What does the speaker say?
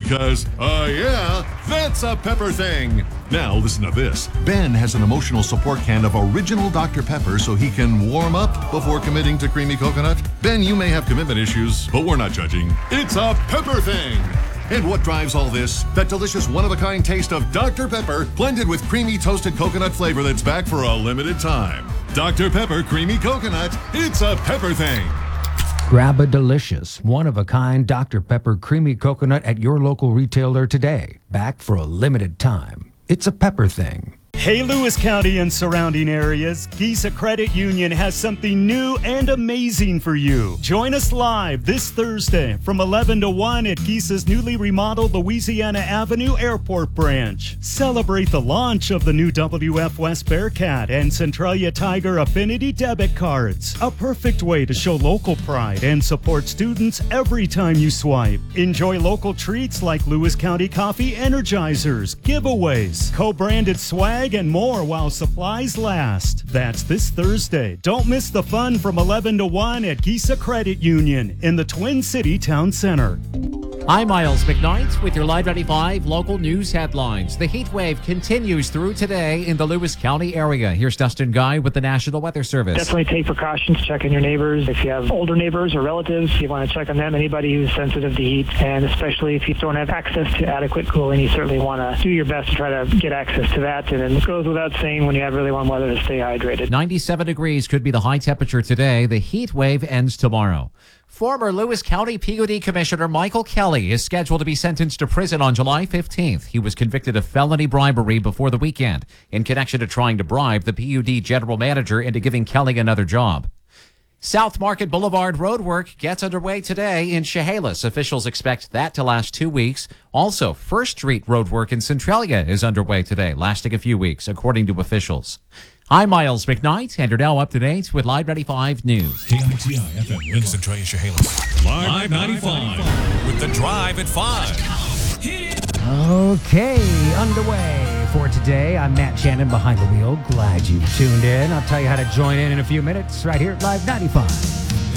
Because, yeah, that's a Pepper thing. Now, listen to this. Ben has an emotional support can of original Dr. Pepper so he can warm up before committing to creamy coconut. Ben, you may have commitment issues, but we're not judging. It's a Pepper thing. And what drives all this? That delicious one-of-a-kind taste of Dr. Pepper blended with creamy toasted coconut flavor that's back for a limited time. Dr. Pepper Creamy Coconut. It's a Pepper thing. Grab a delicious, one-of-a-kind Dr. Pepper Creamy Coconut at your local retailer today. Back for a limited time. It's a Pepper thing. Hey, Lewis County and surrounding areas, Giza Credit Union has something new and amazing for you. Join us live this Thursday from 11 to 1 at Giza's newly remodeled Louisiana Avenue Airport branch. Celebrate the launch of the new WF West Bearcat and Centralia Tiger Affinity debit cards. A perfect way to show local pride and support students every time you swipe. Enjoy local treats like Lewis County Coffee Energizers, giveaways, co-branded swag, and more while supplies last. That's this Thursday. Don't miss the fun from 11 to 1 at Giza Credit Union in the Twin City Town Center. I'm Miles McKnight with your Live 95 local news headlines. The heat wave continues through today in the Lewis County area. Here's Dustin Guy with the National Weather Service. Definitely take precautions, check on your neighbors. If you have older neighbors or relatives, you want to check on them, anybody who's sensitive to heat. And especially if you don't have access to adequate cooling, you certainly want to do your best to try to get access to that. And it goes without saying when you have really warm weather to stay hydrated. 97 degrees could be the high temperature today. The heat wave ends tomorrow. Former Lewis County PUD Commissioner Michael Kelly is scheduled to be sentenced to prison on July 15th. He was convicted of felony bribery before the weekend in connection to trying to bribe the PUD general manager into giving Kelly another job. South Market Boulevard roadwork gets underway today in Chehalis. Officials expect that to last 2 weeks. Also, First Street roadwork in Centralia is underway today, lasting a few weeks, according to officials. I'm Miles McKnight, and you're now up to date with Live 95 News. KITI FM in Centralia, Chehalis. Live 95 with The Drive at 5. Okay, underway for today. I'm Matt Shannon behind the wheel. Glad you tuned in. I'll tell you how to join in a few minutes right here at Live 95.